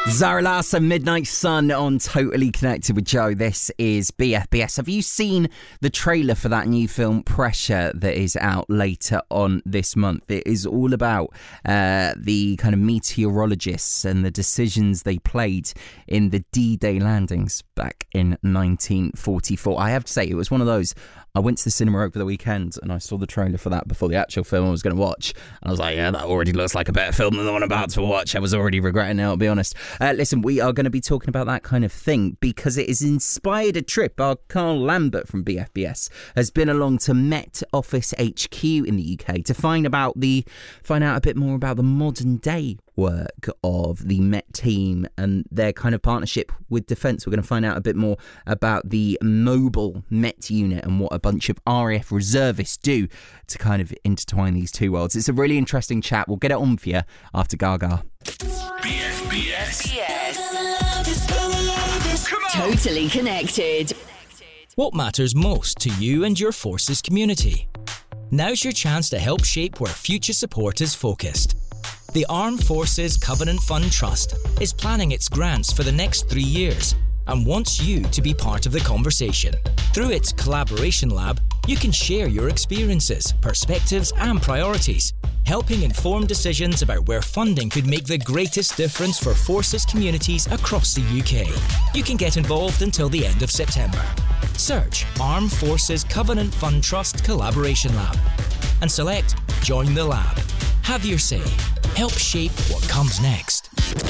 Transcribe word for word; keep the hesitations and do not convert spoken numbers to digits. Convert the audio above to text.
Zara Larsson, Midnight Sun on Totally Connected with Joe. This is B F B S. Have you seen the trailer for that new film Pressure that is out later on this month? It is all about uh, the kind of meteorologists and the decisions they played in the D-Day landings back in nineteen forty-four. I have to say, it was one of those. I went to the cinema over the weekend and I saw the trailer for that before the actual film I was going to watch. And I was like, yeah, that already looks like a better film than the one I'm about to watch. I was already regretting it, I'll be honest. Uh, listen, we are going to be talking about that kind of thing because it has inspired a trip. Our Carl Lambert from B F B S has been along to Met Office H Q in the U K to find about the find out a bit more about the modern day work of the Met team and their kind of partnership with Defence. We're going to find out a bit more about the mobile Met unit and what a bunch of R A F reservists do to kind of intertwine these two worlds. It's a really interesting chat. We'll get it on for you after Gaga. B F B S. B F B S. Totally Connected. What matters most to you and your Forces community? Now's your chance to help shape where future support is focused. The Armed Forces Covenant Fund Trust is planning its grants for the next three years and wants you to be part of the conversation. Through its Collaboration Lab, you can share your experiences, perspectives and priorities, helping inform decisions about where funding could make the greatest difference for Forces communities across the U K. You can get involved until the end of September. Search Armed Forces Covenant Fund Trust Collaboration Lab and select Join the Lab. Have your say. Help shape what comes next.